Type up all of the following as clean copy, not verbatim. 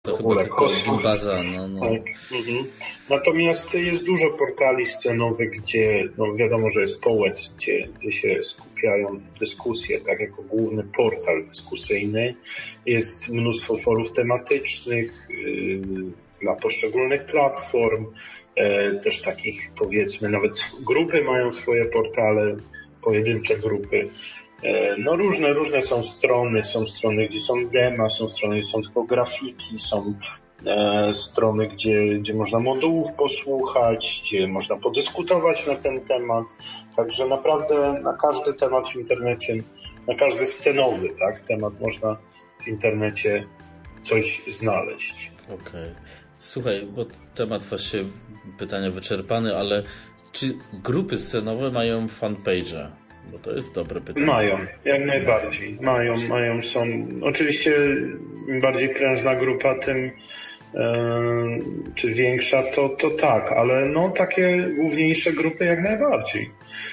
To w chyba ogóle tylko kosmos. baza, no. Tak. Natomiast jest dużo portali scenowych, gdzie wiadomo, że jest Poet, gdzie się skupiają dyskusje, tak jako główny portal dyskusyjny. Jest mnóstwo forów tematycznych dla poszczególnych platform, też takich, powiedzmy, nawet grupy mają swoje portale, pojedyncze grupy. No różne są strony, gdzie są dema, są strony, gdzie są tylko grafiki, są strony, gdzie można modułów posłuchać, gdzie można podyskutować na ten temat. Także naprawdę na każdy temat w internecie, na każdy scenowy, tak, temat można w internecie coś znaleźć. Okej. Słuchaj, bo temat właściwie pytania wyczerpany, ale czy grupy scenowe mają fanpage'a? Bo to jest dobre pytanie. Mają, jak najbardziej. Są. Oczywiście im bardziej prężna grupa, tym czy większa, to tak, ale takie główniejsze grupy jak najbardziej.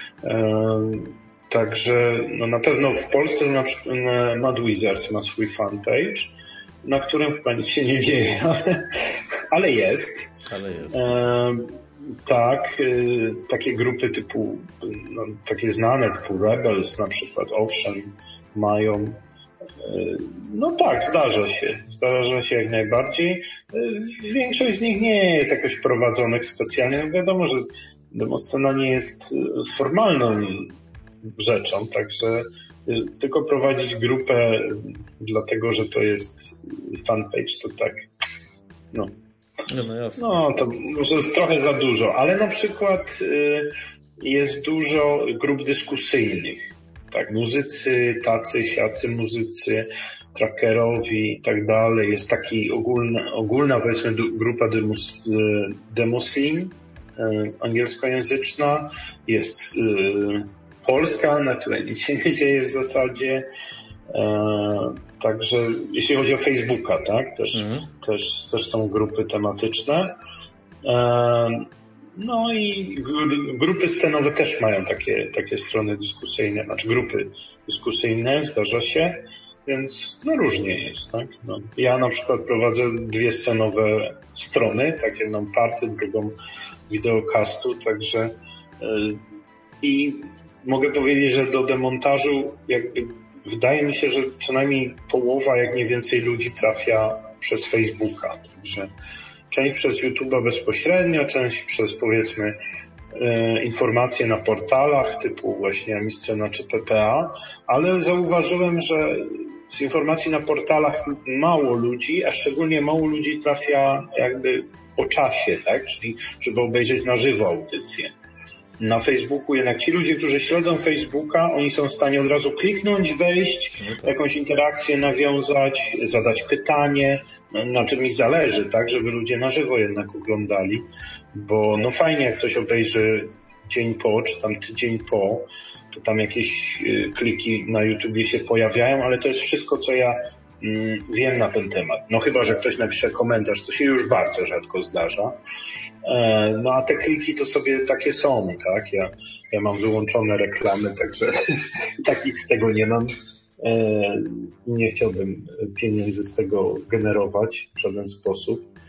Także na pewno w Polsce na przykład Mad Wizards ma swój fanpage, na którym chyba nic się nie dzieje, ale jest. Tak, takie grupy typu, takie znane typu Rebels na przykład, owszem, mają. Tak, zdarza się jak najbardziej. Większość z nich nie jest jakoś prowadzonych specjalnie. No wiadomo, że demoscena nie jest formalną rzeczą, także tylko prowadzić grupę dlatego, że to jest fanpage, to tak, to może jest trochę za dużo, ale na przykład jest dużo grup dyskusyjnych. Tak, muzycy, tacy, siacy muzycy, trackerowi i tak dalej. Jest taki ogólna powiedzmy grupa demoscene, angielskojęzyczna. Jest polska, na której nic się nie dzieje w zasadzie. Także jeśli chodzi o Facebooka, tak, też są grupy tematyczne. I grupy scenowe też mają takie strony dyskusyjne, znaczy grupy dyskusyjne, zdarza się, więc różnie jest, tak? Ja na przykład prowadzę 2 scenowe strony, tak, jedną party, drugą wideocastu, także i mogę powiedzieć, że do demontażu jakby wydaje mi się, że co najmniej połowa, jak nie więcej ludzi trafia przez Facebooka, także część przez YouTube'a bezpośrednio, część przez, powiedzmy, informacje na portalach typu właśnie Amiscena czy PPA, ale zauważyłem, że z informacji na portalach mało ludzi, a szczególnie mało ludzi trafia jakby o czasie, tak? Czyli żeby obejrzeć na żywo audycję. Na Facebooku jednak ci ludzie, którzy śledzą Facebooka, oni są w stanie od razu kliknąć, wejść, jakąś interakcję nawiązać, zadać pytanie, na czym mi zależy, tak, żeby ludzie na żywo jednak oglądali, bo fajnie jak ktoś obejrzy dzień po, czy tam tydzień po, to tam jakieś kliki na YouTubie się pojawiają, ale to jest wszystko, co ja wiem na ten temat. Chyba że ktoś napisze komentarz, co się już bardzo rzadko zdarza. A te kliki to sobie takie są, tak? Ja mam wyłączone reklamy, także tak nic z tego nie mam. Nie chciałbym pieniędzy z tego generować w żaden sposób.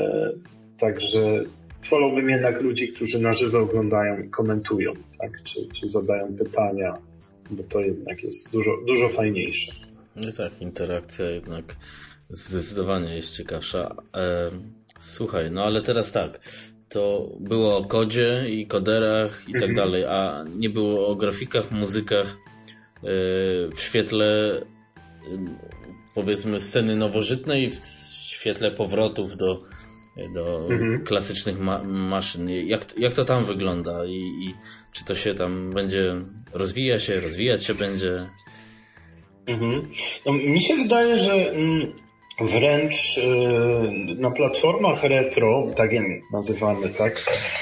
Także wolałbym jednak ludzi, którzy na żywo oglądają i komentują, tak? Czy zadają pytania, bo to jednak jest dużo fajniejsze. No tak, interakcja jednak zdecydowanie jest ciekawsza. Słuchaj, ale teraz tak, to było o kodzie i koderach i tak dalej, a nie było o grafikach, muzykach w świetle, powiedzmy, sceny nowożytnej, w świetle powrotów do klasycznych maszyn. Jak to tam wygląda i czy to się tam będzie rozwijać się będzie? Mi się wydaje, że wręcz na platformach retro, tak je nazywamy, tak?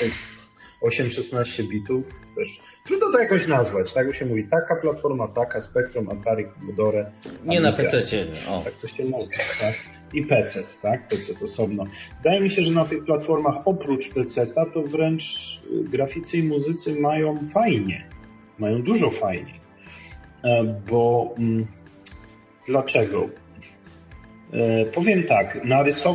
8-16 bitów też. Trudno to jakoś nazwać, tak? Bo się mówi taka platforma, taka, Spectrum, Atari, Commodore. Nie na PC-cie. Tak to się mówi, tak? I PC, tak? PC osobno. Wydaje mi się, że na tych platformach oprócz PC-ta to wręcz graficy i muzycy mają fajnie. Mają dużo fajniej. Bo dlaczego? Powiem tak, narysować